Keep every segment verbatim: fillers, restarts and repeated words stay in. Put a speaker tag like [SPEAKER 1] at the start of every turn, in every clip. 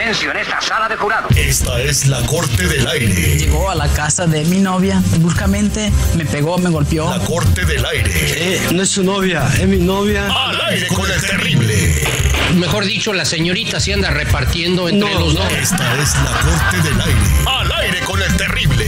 [SPEAKER 1] silencio en esta sala de jurado.
[SPEAKER 2] Esta es la Corte del Aire.
[SPEAKER 3] Llegó a la casa de mi novia, bruscamente me pegó, me golpeó.
[SPEAKER 2] La Corte del Aire.
[SPEAKER 4] Eh, no es su novia, es mi novia.
[SPEAKER 2] Al aire con el terrible.
[SPEAKER 5] Mejor dicho, la señorita se anda repartiendo entre
[SPEAKER 4] No,
[SPEAKER 5] los dos.
[SPEAKER 2] Esta es la Corte del Aire. Al aire con el terrible.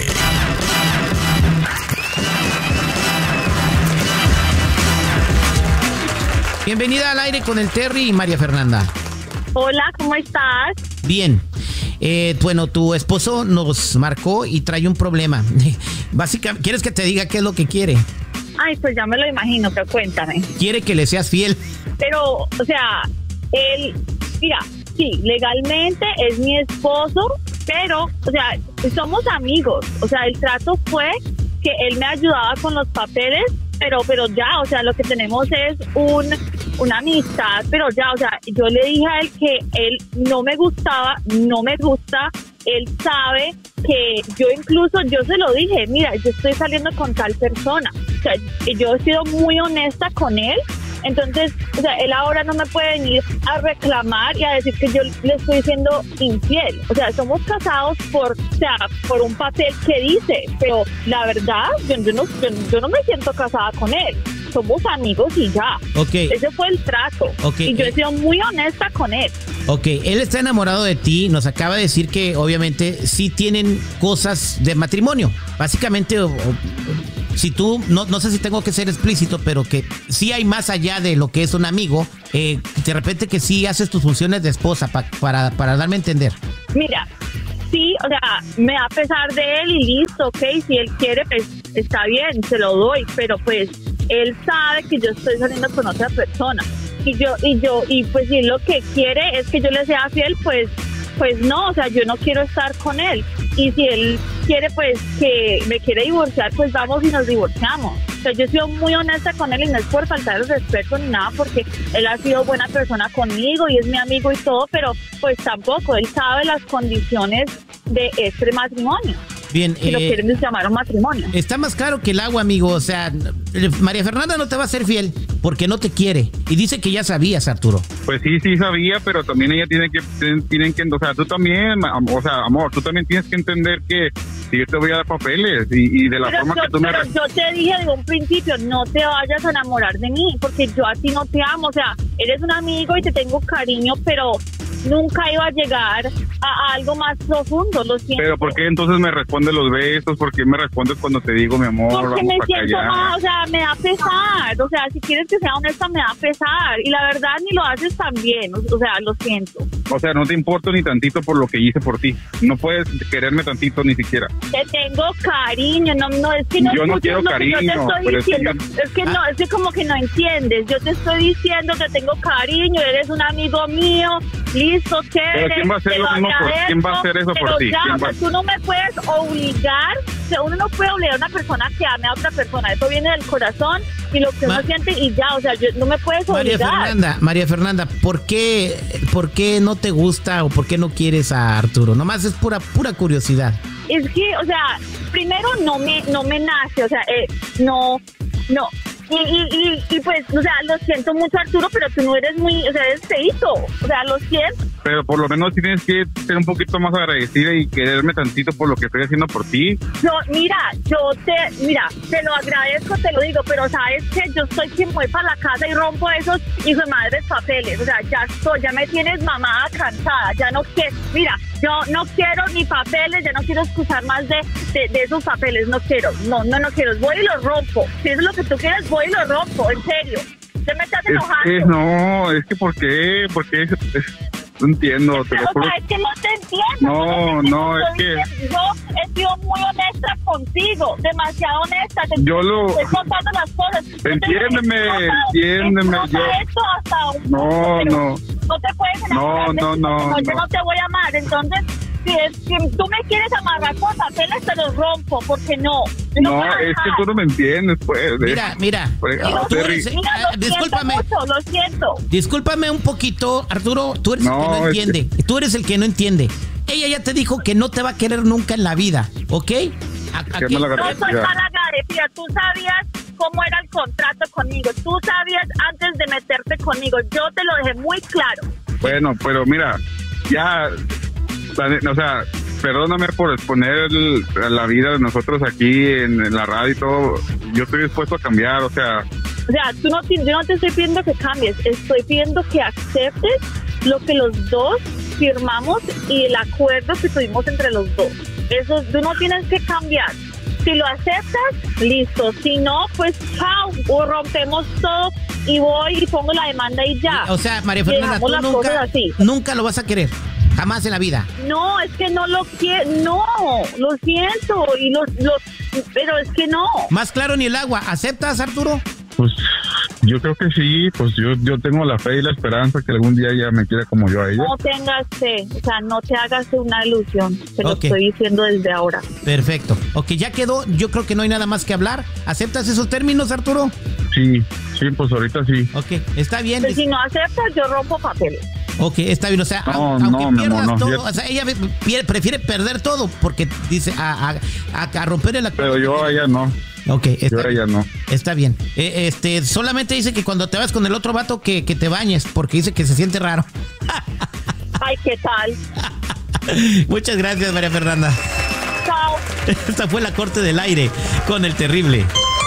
[SPEAKER 6] Bienvenida al aire con el Terry y María Fernanda.
[SPEAKER 7] Hola, ¿cómo estás?
[SPEAKER 6] Bien. Eh, bueno, tu esposo nos marcó y trae un problema. Básicamente, ¿quieres que te diga qué es lo que quiere?
[SPEAKER 7] Ay, pues ya me lo imagino, pero cuéntame.
[SPEAKER 6] Quiere que le seas fiel.
[SPEAKER 7] Pero, o sea, él, mira, sí, legalmente es mi esposo, pero, o sea, somos amigos. O sea, el trato fue que él me ayudaba con los papeles, pero, pero ya, o sea, lo que tenemos es un, una amistad, pero ya, o sea, yo le dije a él que él no me gustaba, no me gusta, él sabe que yo incluso, yo se lo dije, mira, yo estoy saliendo con tal persona, o sea, yo he sido muy honesta con él. Entonces, o sea, él ahora no me puede venir a reclamar y a decir que yo le estoy siendo infiel. O sea, somos casados por, o sea, por un papel que dice, pero la verdad, yo, yo, no, yo, yo no me siento casada con él. Somos amigos y ya.
[SPEAKER 6] Okay.
[SPEAKER 7] Ese fue el trato.
[SPEAKER 6] Okay.
[SPEAKER 7] Y yo he sido muy honesta con él.
[SPEAKER 6] Ok, él está enamorado de ti, nos acaba de decir que obviamente sí tienen cosas de matrimonio. Básicamente, o, o, si tú, no, no sé si tengo que ser explícito, pero que sí hay más allá de lo que es un amigo, eh, de repente que sí haces tus funciones de esposa pa, para, para darme a entender.
[SPEAKER 7] Mira, sí, o sea, me da pesar de él y listo, ok, si él quiere, pues está bien, se lo doy, pero pues él sabe que yo estoy saliendo con otra persona. Y yo, y yo, y pues si lo que quiere es que yo le sea fiel, pues, pues no, o sea, yo no quiero estar con él. Y si él quiere, pues, que me quiere divorciar, pues vamos y nos divorciamos. O sea, yo he sido muy honesta con él y no es por faltar el respeto ni nada, porque él ha sido buena persona conmigo y es mi amigo y todo, pero pues tampoco, él sabe las condiciones de este matrimonio.
[SPEAKER 6] Bien,
[SPEAKER 7] si
[SPEAKER 6] eh,
[SPEAKER 7] lo quieren llamar un matrimonio.
[SPEAKER 6] Está más claro que el agua, amigo. O sea, María Fernanda no te va a ser fiel porque no te quiere. Y dice que ya sabías, Arturo.
[SPEAKER 8] Pues sí, sí sabía, pero también ella tiene que, tienen que, o sea, tú también, o sea, amor, tú también tienes que entender que si yo te voy a dar papeles y, y de la
[SPEAKER 7] pero
[SPEAKER 8] forma
[SPEAKER 7] yo,
[SPEAKER 8] que tú
[SPEAKER 7] pero
[SPEAKER 8] me...
[SPEAKER 7] yo te dije de un principio, no te vayas a enamorar de mí, porque yo a ti no te amo. O sea, eres un amigo y te tengo cariño, pero nunca iba a llegar a, a algo más profundo, lo siento.
[SPEAKER 8] Pero ¿por qué entonces me respondes los besos? ¿Por qué me respondes cuando te digo, mi amor,
[SPEAKER 7] porque
[SPEAKER 8] vamos
[SPEAKER 7] me
[SPEAKER 8] para
[SPEAKER 7] siento
[SPEAKER 8] allá?
[SPEAKER 7] más, o sea, me da pesar, o sea, si quieres que sea honesta, me da pesar, y la verdad ni lo haces tan bien, o, o sea, lo siento.
[SPEAKER 8] O sea, no te importo ni tantito por lo que hice por ti, no puedes quererme tantito ni siquiera.
[SPEAKER 7] Te tengo cariño, no, no, es que no
[SPEAKER 8] yo no
[SPEAKER 7] escuchas
[SPEAKER 8] quiero
[SPEAKER 7] lo
[SPEAKER 8] cariño,
[SPEAKER 7] que yo te estoy
[SPEAKER 8] pero es que
[SPEAKER 7] diciendo,
[SPEAKER 8] yo...
[SPEAKER 7] es que no, es que como que no entiendes, yo te estoy diciendo que tengo cariño, eres un amigo mío, listo, chévere.
[SPEAKER 8] Pero ¿quién va a hacer lo mismo por, ¿quién va a hacer eso por ti?
[SPEAKER 7] Ya,
[SPEAKER 8] ¿Quién
[SPEAKER 7] o sea,
[SPEAKER 8] va?
[SPEAKER 7] tú no me puedes obligar, o sea, uno no puede obligar a una persona que ame a otra persona, eso viene del corazón y lo que
[SPEAKER 6] Ma-
[SPEAKER 7] uno siente y ya, o sea, yo, no me puedes
[SPEAKER 6] María
[SPEAKER 7] obligar.
[SPEAKER 6] Fernanda, María Fernanda, ¿por qué, ¿por qué no te gusta o por qué no quieres a Arturo? Nomás es pura, pura curiosidad.
[SPEAKER 7] Es que, o sea, primero no me, no me nace, o sea, eh, no, no. Y, y, y, y pues, o sea, lo siento mucho, Arturo, pero tú no eres muy, o sea, eres feíto, o sea, lo siento.
[SPEAKER 8] Pero por lo menos tienes que ser un poquito más agradecida y quererme tantito por lo que estoy haciendo por ti.
[SPEAKER 7] Yo, mira, yo te, mira, te lo agradezco, te lo digo, pero sabes que yo soy quien voy para la casa y rompo esos hijos de madres papeles, o sea, ya estoy, ya me tienes mamada cansada, ya no quiero, mira, yo no quiero ni papeles, ya no quiero escuchar más de, de, de esos papeles, no quiero, no, no, no quiero, voy y los rompo, si eso es lo que tú quieres, voy y los rompo, en serio, te me estás enojando.
[SPEAKER 8] Es, es, no, es que ¿por qué? ¿Por qué? Es, es, no entiendo, te lo
[SPEAKER 7] O
[SPEAKER 8] juro.
[SPEAKER 7] sea, es que no te entiendo.
[SPEAKER 8] No, no, es que...
[SPEAKER 7] Yo he sido muy honesta contigo, demasiado honesta. Te
[SPEAKER 8] Yo lo...
[SPEAKER 7] estoy contando las cosas.
[SPEAKER 8] Entiéndeme, entiéndeme.
[SPEAKER 7] Yo... esto hasta un
[SPEAKER 8] no,
[SPEAKER 7] punto,
[SPEAKER 8] no.
[SPEAKER 7] No te puedes enamorar.
[SPEAKER 8] No, no, no,
[SPEAKER 7] no. Yo
[SPEAKER 8] no.
[SPEAKER 7] no te voy a amar, entonces... Si, es, si tú me quieres amarrar con papeles, te los rompo, porque no.
[SPEAKER 8] No, no es que tú no me entiendes, pues.
[SPEAKER 6] Mira, mira.
[SPEAKER 8] Pues,
[SPEAKER 6] Mira, tú eres,
[SPEAKER 7] mira,
[SPEAKER 6] ah,
[SPEAKER 7] lo
[SPEAKER 6] discúlpame.
[SPEAKER 7] siento mucho, lo siento.
[SPEAKER 6] Discúlpame un poquito, Arturo. Tú eres
[SPEAKER 8] No,
[SPEAKER 6] el que no
[SPEAKER 8] es
[SPEAKER 6] entiende.
[SPEAKER 8] que...
[SPEAKER 6] Tú eres el que no entiende. Ella ya te dijo que no te va a querer nunca en la vida, ¿ok? A,
[SPEAKER 8] Qué mala
[SPEAKER 7] no soy
[SPEAKER 8] agradecida.
[SPEAKER 7] malagradecida, tú sabías cómo era el contrato conmigo, tú sabías antes de meterte conmigo, yo te lo dejé muy claro.
[SPEAKER 8] Bueno, pero mira, ya, o sea, perdóname por exponer el- la vida de nosotros aquí en, en la radio y todo. Yo estoy dispuesto a cambiar, o sea,
[SPEAKER 7] O sea, tú no, ti- yo no te estoy pidiendo que cambies, estoy pidiendo que aceptes lo que los dos firmamos y el acuerdo que tuvimos entre los dos. Eso, tú no tienes que cambiar. Si lo aceptas, listo. Si no, pues chao, o rompemos todo y voy y pongo la demanda y ya.
[SPEAKER 6] O sea, María
[SPEAKER 7] Y
[SPEAKER 6] Fernanda,
[SPEAKER 7] dejamos
[SPEAKER 6] tú
[SPEAKER 7] las
[SPEAKER 6] nunca,
[SPEAKER 7] cosas así.
[SPEAKER 6] nunca lo vas a querer. Jamás en la vida.
[SPEAKER 7] No, es que no lo quiero, no, lo siento, y los, los, pero es que no.
[SPEAKER 6] Más claro ni el agua. ¿Aceptas, Arturo?
[SPEAKER 8] pues yo creo que sí, pues yo, yo tengo la fe y la esperanza que algún día ella me quiera como yo a ella.
[SPEAKER 7] No tengas fe, o sea, no te hagas una ilusión, te lo
[SPEAKER 6] Ok.
[SPEAKER 7] estoy diciendo desde ahora.
[SPEAKER 6] Perfecto. Ok, ya quedó. Yo creo que no hay nada más que hablar. ¿Aceptas esos términos, Arturo?
[SPEAKER 8] Sí, sí, pues ahorita sí.
[SPEAKER 6] Ok, está bien.
[SPEAKER 7] Pero si no aceptas, yo rompo papeles.
[SPEAKER 6] Ok, está bien. O sea,
[SPEAKER 8] No,
[SPEAKER 6] au- aunque
[SPEAKER 8] no, mi
[SPEAKER 6] pierdas
[SPEAKER 8] amor, no,
[SPEAKER 6] todo,
[SPEAKER 8] ya-
[SPEAKER 6] o sea, ella pier- prefiere perder todo porque dice a, a, a, a romper el acuerdo.
[SPEAKER 8] Pero yo a ella no,
[SPEAKER 6] Ok,
[SPEAKER 8] yo
[SPEAKER 6] está,
[SPEAKER 8] a ella no.
[SPEAKER 6] está bien. Eh, este, solamente dice que cuando te vas con el otro vato que, que te bañes porque dice que se siente raro.
[SPEAKER 7] Ay, ¿qué tal?
[SPEAKER 6] Muchas gracias, María Fernanda.
[SPEAKER 7] Chao.
[SPEAKER 6] Esta fue la corte del aire con el terrible.